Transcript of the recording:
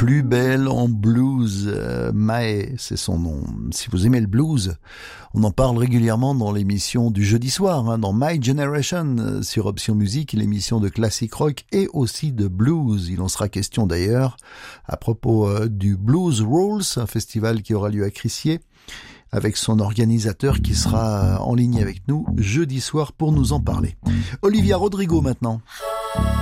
Plus belle en blues, Mae, c'est son nom. Si vous aimez le blues, on en parle régulièrement dans l'émission du jeudi soir, dans My Generation, sur Option Musique, l'émission de classique rock et aussi de blues. Il en sera question d'ailleurs à propos du Blues Rolls, un festival qui aura lieu à Crissier, avec son organisateur qui sera en ligne avec nous jeudi soir pour nous en parler. Olivia Rodrigo maintenant.